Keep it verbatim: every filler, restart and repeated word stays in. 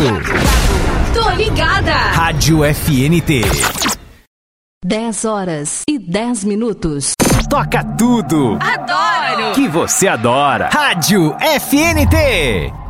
Tô ligada. Rádio F N T. dez horas e dez minutos. Toca tudo. Adoro. Que você adora. Rádio F N T.